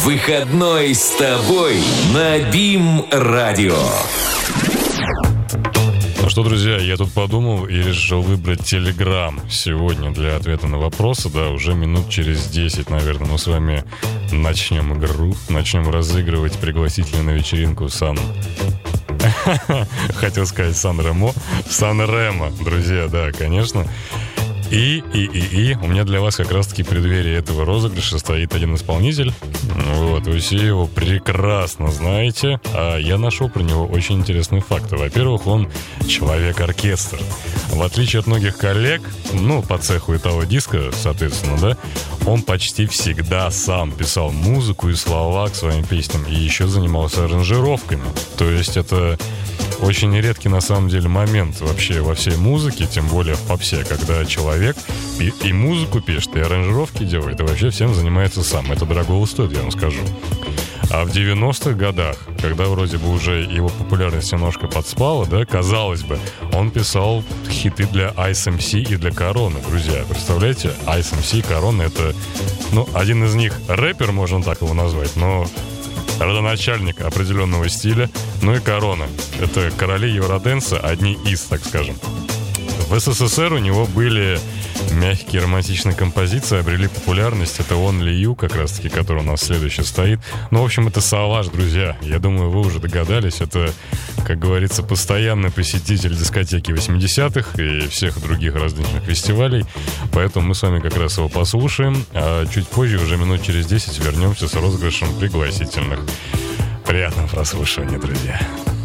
Выходной с тобой на БИМ-радио. Ну что, друзья, я тут подумал и решил выбрать Telegram сегодня для ответа на вопросы. Да, уже минут через 10, наверное, мы с вами начнем игру, начнем разыгрывать пригласительную на вечеринку Хотел сказать Сан-Ремо. Сан-Ремо, друзья, да, конечно. И у меня для вас как раз-таки в преддверии этого розыгрыша стоит один исполнитель. Вот, вы все его прекрасно знаете. А я нашел про него очень интересные факты. Во-первых, он человек-оркестр. В отличие от многих коллег, по цеху итало-диско, соответственно, да, он почти всегда сам писал музыку и слова к своим песням. И еще занимался аранжировками. То есть это очень редкий, на самом деле, момент вообще во всей музыке, тем более в попсе, когда человек и музыку пишет, и аранжировки делает, и вообще всем занимается сам. Это дорого стоит, я вам скажу. А в 90-х годах, когда вроде бы уже его популярность немножко подспала, да, казалось бы, он писал хиты для Ice MC и для Короны, друзья. Представляете? Ice MC и Корона — это, один из них рэпер, можно так его назвать, но родоначальник определенного стиля. И Корона. Это короли евроденса, одни из, так скажем. В СССР у него были мягкие романтичные композиции, обрели популярность. Это Only You, как раз-таки, который у нас следующий стоит. В общем, это Savage, друзья. Я думаю, вы уже догадались. Это, как говорится, постоянный посетитель дискотеки 80-х и всех других различных фестивалей. Поэтому мы с вами как раз его послушаем. А чуть позже, уже минут через 10, вернемся с розыгрышем пригласительных. Приятного прослушивания, друзья.